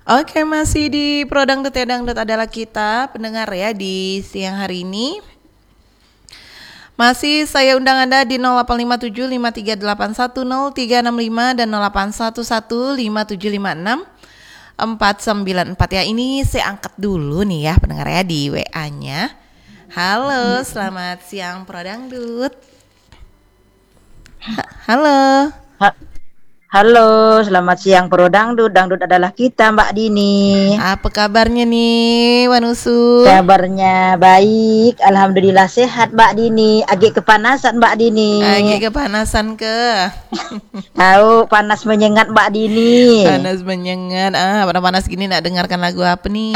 Oke, masih di Pro Dangdut ya, Dangdut adalah kita pendengar ya di siang hari ini. Masih saya undang Anda di 085753810365 dan 08115756 494 ya. Ini saya angkat dulu nih ya pendengar ya di WA-nya. Halo, selamat siang Pro Dangdut. Halo. Halo, selamat siang Pro Dangdut. Dangdut adalah kita, Mbak Dini. Apa kabarnya nih, Wanusu? Kabarnya baik, alhamdulillah sehat, Mbak Dini. Agak kepanasan, Mbak Dini. Agak kepanasan ke? Tahu panas menyengat, Mbak Dini. Panas menyengat. Panas gini nak dengarkan lagu apa nih?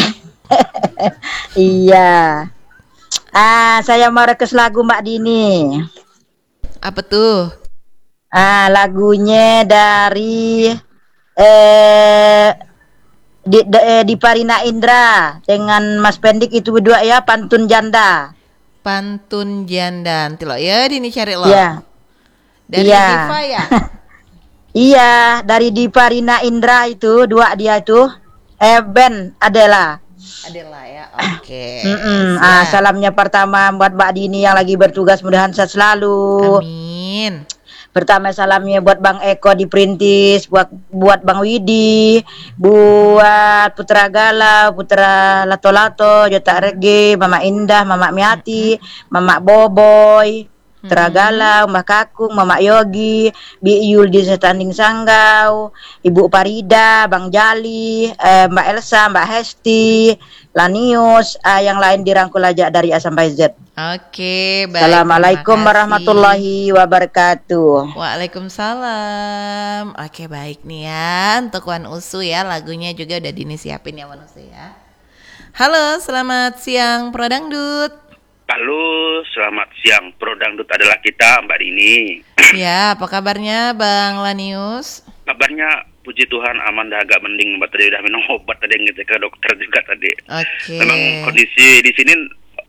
Iya. Saya mau request lagu Mbak Dini. Apa tuh? Lagunya dari di Parina Indra dengan Mas Pendik itu berdua ya, Pantun Janda. Pantun Janda. Nanti lo ya Dini cari lo. Iya. Dari Iya. Diva ya? Iya, dari di Parina Indra itu, dua dia itu. Ben Adela. Adela ya. Oke. Salamnya pertama buat Mbak Dini yang lagi bertugas, mudahan sehat selalu. Amin. Pertama salamnya buat Bang Eko di Perintis, buat Bang Widi, buat Putra Galau, Putra Lato-Lato, Jota Rege, Mama Indah, Mama Miati, Mama Boboy, Putra Galau, Mbak Kakung, Mama Yogi, Bi Yul di Setanding Sanggau, Ibu Parida, Bang Jali, Mbak Elsa, Mbak Hesti, Lanius, yang lain dirangkul aja dari A sampai Z. Oke, baik. Assalamualaikum warahmatullahi wabarakatuh. Waalaikumsalam. Oke, baik nih ya. Untuk Wan Usu ya, lagunya juga udah Dini siapin ya Wan Usu ya. Halo, selamat siang Pro Dangdut. Halo, selamat siang Pro Dangdut adalah kita, Mbak Dini. Ya, apa kabarnya Bang Lanius? Kabarnya puji Tuhan aman, dah agak mending. Mbak tadi udah minum obat tadi yang ke dokter juga tadi. Oke. Memang kondisi di sini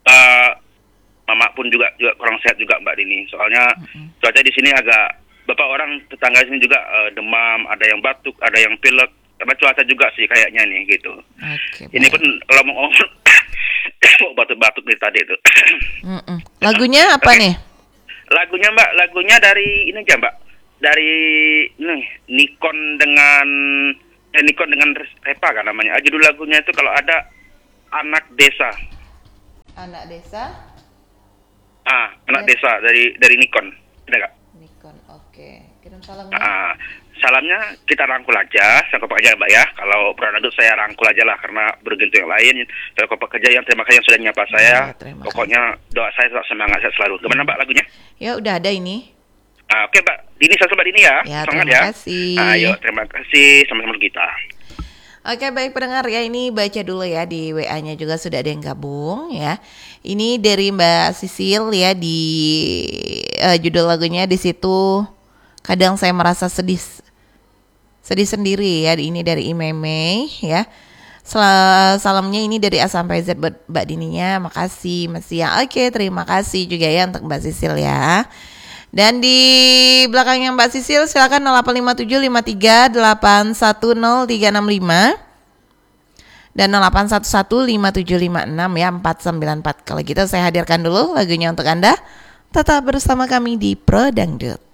Mama pun juga kurang sehat juga Mbak Dini. Soalnya cuaca di sini agak, beberapa orang tetangga sini juga demam, ada yang batuk, ada yang pilek. Karena cuaca juga sih kayaknya nih gitu. Oke. Ini pun kalau mau batuk-batuk nih tadi itu. Lagunya apa nih? Lagunya Mbak, lagunya dari ini aja Mbak. Dari Nikon dengan Repa kan namanya. Judul lagunya itu kalau ada Anak Desa. Anak Desa? Anak Desa dari Nikon. Ada nggak? Nikon, oke. Kirim salamnya. Salamnya kita rangkul aja, saya aja Mbak ya. Kalau Pro Dangdut saya rangkul aja lah karena bergantung yang lain. Saya pekerja yang terima kasih yang sudah nyapa saya. Pokoknya doa saya tetap semangat saya selalu. Gimana Mbak lagunya? Ya udah ada ini. Oke Mbak, Dini satu Mbak Dini ya. Ya, semangat terima ya. kasih. Ayo, terima kasih sama-sama kita. Oke, baik pendengar ya, ini baca dulu ya di WA-nya juga sudah ada yang gabung ya. Ini dari Mbak Sisil ya, di judul lagunya di situ kadang saya merasa sedih sendiri ya. Ini dari Imeme ya. Salamnya ini dari A sampai Z buat Mbak Dininya. Makasih Mas Siang. Oke, terima kasih juga ya untuk Mbak Sisil ya. Dan di belakangnya Mbak Sisil silakan 085753810365 dan 08115756 ya 494. Kalau gitu saya hadirkan dulu lagunya untuk Anda. Tetap bersama kami di Pro Dangdut.